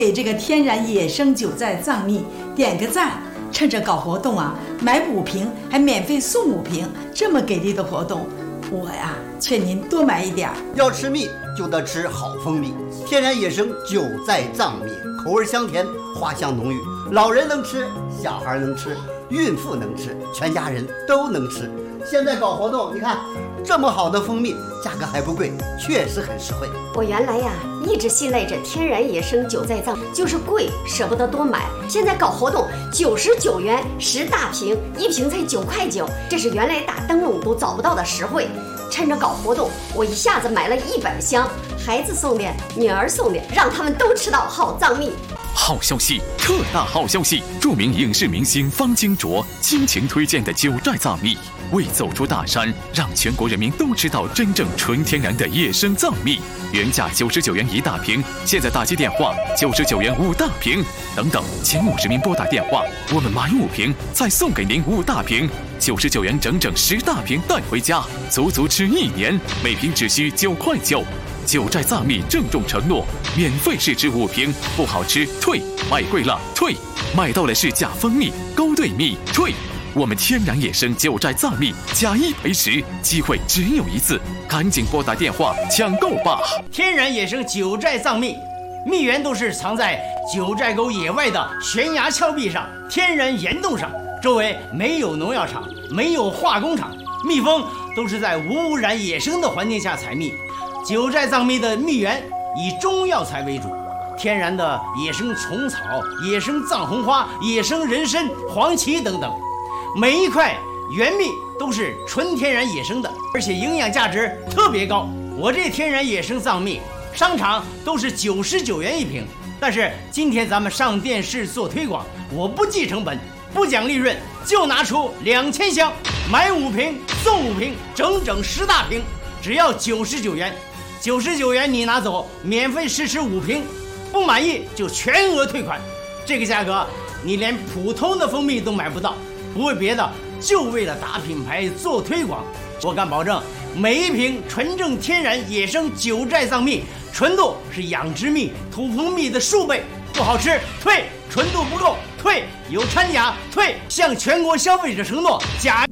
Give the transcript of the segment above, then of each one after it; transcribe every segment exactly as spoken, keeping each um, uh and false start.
给这个天然野生九寨藏蜜点个赞。趁着搞活动啊，买五瓶还免费送五瓶，这么给力的活动，我呀劝您多买一点。 要吃蜜就得吃好蜂蜜，天然野生九寨藏蜜，口味香甜，花香浓郁，老人能吃，小孩能吃，孕妇能吃，全家人都能吃。现在搞活动，你看这么好的蜂蜜，价格还不贵，确实很实惠。 我原来呀一直信赖着天然野生九寨藏，就是贵舍不得多买。现在搞活动，九十九元十大瓶，一瓶才九块九，这是原来打灯笼都找不到的实惠。趁着搞活动，我一下子买了一百箱，孩子送的，女儿送的，让他们都吃到好藏蜜。 好消息，特大好消息！著名影视明星方金卓倾情推荐的九寨藏蜜，为走出大山，让全国人民都知道真正纯天然的野生藏蜜。原价九十九元一大瓶，现在打击电话九十九元五大瓶，等等，前五十名拨打电话，我们买五瓶再送给您五大瓶，九十九元整整十大瓶带回家，足足吃一年，每瓶只需九块九。九寨藏蜜郑重承诺，免费试吃五瓶，不好吃退，买贵了退，买到了是假蜂蜜、勾兑蜜退。我们天然野生九寨藏蜜假一赔十，机会只有一次，赶紧拨打电话抢购吧！ 天然野生九寨藏蜜，蜜源都是藏在九寨沟野外的悬崖峭壁上、天然岩洞上，周围没有农药厂，没有化工厂，蜜蜂都是在无污染野生的环境下采蜜。九寨藏蜜的蜜源以中药材为主，天然的野生虫草、野生藏红花、野生人参、黄芪等等，每一块原蜜都是纯天然野生的，而且营养价值特别高。我这天然野生藏蜜，商场都是九十九元一瓶，但是今天咱们上电视做推广，我不计成本，不讲利润，就拿出两千箱，买五瓶送五瓶，整整十大瓶，只要九十九元。九十九元你拿走，免费试吃五瓶，不满意就全额退款。这个价格你连普通的蜂蜜都买不到，不为别的，就为了打品牌做推广。我敢保证，每一瓶纯正天然野生九寨藏蜜，纯度是养殖蜜、土蜂蜜的数倍。不好吃退，纯度不够退，有掺假退，向全国消费者承诺假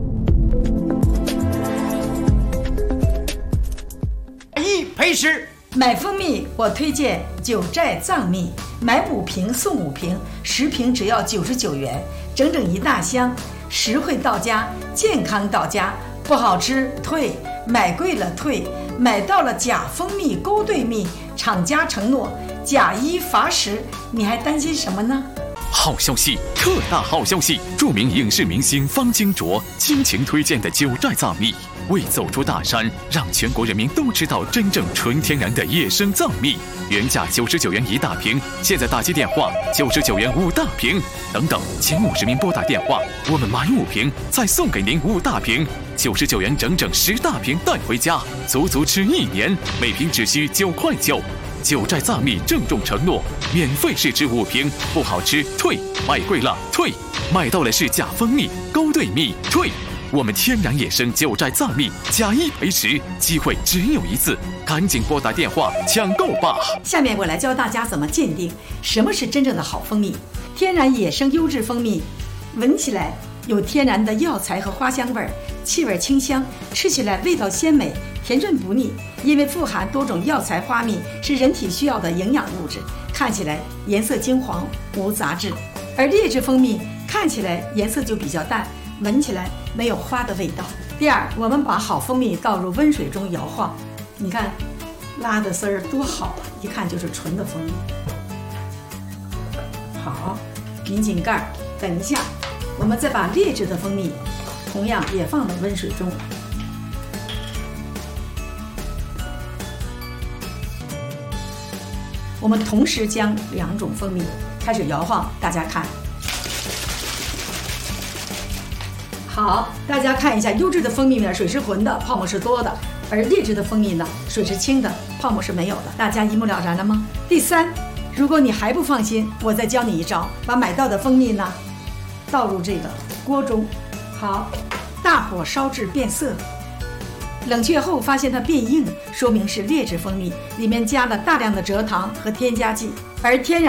一赔十。 买蜂蜜我推荐九寨藏蜜，买五瓶送五瓶，十瓶只要九十九元，整整一大箱，实惠到家，健康到家。不好吃退，买贵了退，买到了假蜂蜜、勾兑蜜，厂家承诺假一罚十，你还担心什么呢？ 好消息，特大好消息！著名影视明星方金卓倾情推荐的九寨藏蜜，为走出大山，让全国人民都知道真正纯天然的野生藏蜜。原价九十九元一大瓶，现在打击电话九十九元五大瓶，等等，前五十名拨打电话，我们买五瓶再送给您五大瓶，九十九元整整十大瓶带回家，足足吃一年，每瓶只需九块九。九寨藏蜜郑重承诺，免费试吃五瓶，不好吃退，买贵了退，买到了是假蜂蜜、勾兑蜜退。我们天然野生九寨藏蜜假一赔十，机会只有一次，赶紧拨打电话抢购吧！ 下面我来教大家怎么鉴定什么是真正的好蜂蜜。天然野生优质蜂蜜，闻起来有天然的药材和花香味儿，气味清香，吃起来味道鲜美，甜润不腻。因为富含多种药材花蜜，是人体需要的营养物质，看起来颜色金黄，无杂质。而劣质蜂蜜看起来颜色就比较淡，闻起来没有花的味道。第二，我们把好蜂蜜倒入温水中摇晃，你看拉的丝儿多好啊，一看就是纯的蜂蜜。好，拧紧盖儿，等一下我们再把劣质的蜂蜜同样也放到温水中。我们同时将两种蜂蜜开始摇晃，大家看。好，大家看一下，优质的蜂蜜呢，水是浑的，泡沫是多的；而劣质的蜂蜜呢，水是清的，泡沫是没有的。大家一目了然了吗？第三，如果你还不放心，我再教你一招，把买到的蜂蜜呢倒入这个锅中，好，大火烧至变色。冷却后发现它变硬，说明是劣质蜂蜜，里面加了大量的蔗糖和添加剂，而天然